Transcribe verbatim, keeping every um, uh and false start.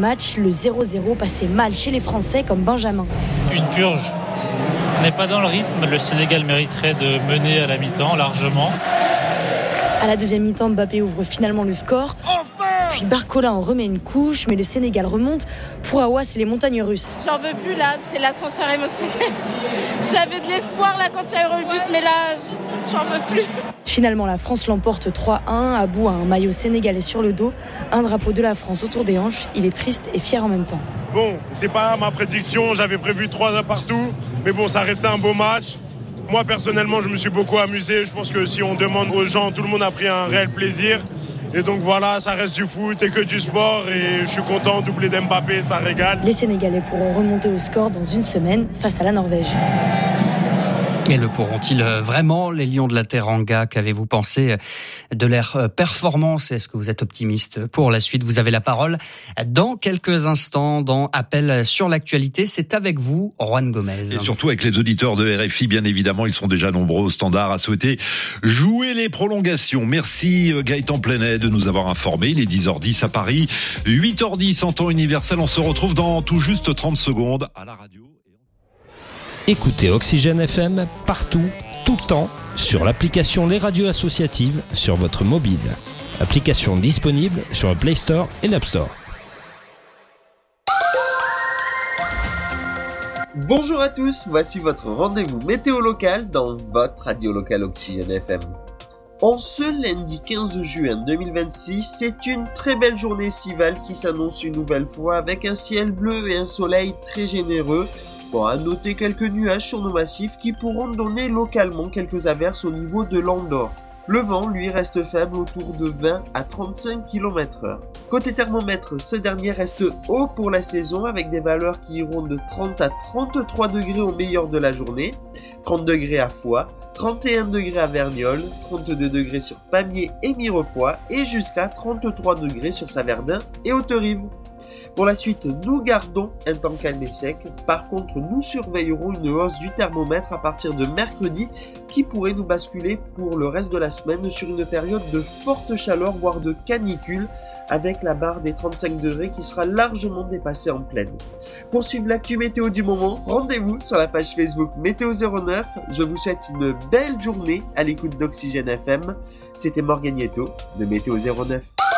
match, le zéro zéro passait mal chez les Français comme Benjamin. Une purge. On n'est pas dans le rythme. Le Sénégal mériterait de mener à la mi-temps largement. À la deuxième mi-temps, Mbappé ouvre finalement le score. Puis Barcola en remet une couche, mais le Sénégal remonte. Pour Awa, c'est les montagnes russes. J'en veux plus là, c'est l'ascenseur émotionnel. J'avais de l'espoir là quand il y a eu le but, mais là, j'en veux plus. Finalement, la France l'emporte trois un. Abou a un maillot sénégalais sur le dos, un drapeau de la France autour des hanches. Il est triste et fier en même temps. Bon, c'est pas ma prédiction, j'avais prévu trois un partout, mais bon, ça restait un beau match. Moi, personnellement, je me suis beaucoup amusé. Je pense que si on demande aux gens, tout le monde a pris un réel plaisir. Et donc voilà, ça reste du foot et que du sport. Et je suis content, doublé d'Mbappé, ça régale. Les Sénégalais pourront remonter au score dans une semaine face à la Norvège. Et le pourront-ils vraiment, les Lions de la Teranga? Qu'avez-vous pensé de leur performance? Est-ce que vous êtes optimiste pour la suite? Vous avez la parole dans quelques instants dans Appel sur l'actualité. C'est avec vous, Juan Gomez. Et surtout avec les auditeurs de R F I, bien évidemment, ils sont déjà nombreux au standard à souhaiter jouer les prolongations. Merci Gaëtan Plenet de nous avoir informés. Il est dix heures dix à Paris, huit heures dix en temps universel. On se retrouve dans tout juste trente secondes à la radio. Écoutez Oxygène F M partout, tout le temps, sur l'application Les Radios Associatives sur votre mobile. Application disponible sur le Play Store et l'App Store. Bonjour à tous, voici votre rendez-vous météo local dans votre radio locale Oxygène F M. En ce lundi quinze juin deux mille vingt-six, c'est une très belle journée estivale qui s'annonce une nouvelle fois avec un ciel bleu et un soleil très généreux. Bon, à noter quelques nuages sur nos massifs qui pourront donner localement quelques averses au niveau de l'Andorre. Le vent, lui, reste faible autour de vingt à trente-cinq kilomètres heure. Côté thermomètre, ce dernier reste haut pour la saison avec des valeurs qui iront de trente à trente-trois degrés au meilleur de la journée, trente degrés à Foix, trente et un degrés à Verniolle, trente-deux degrés sur Pamiers et Mirepoix et jusqu'à trente-trois degrés sur Saverdin et Haute-Rive. Pour la suite, nous gardons un temps calme et sec. Par contre, nous surveillerons une hausse du thermomètre à partir de mercredi qui pourrait nous basculer pour le reste de la semaine sur une période de forte chaleur, voire de canicule, avec la barre des trente-cinq degrés qui sera largement dépassée en pleine. Pour suivre l'actu météo du moment, rendez-vous sur la page Facebook Météo zéro neuf. Je vous souhaite une belle journée à l'écoute d'Oxygène F M. C'était Morgagneto de Météo zéro neuf.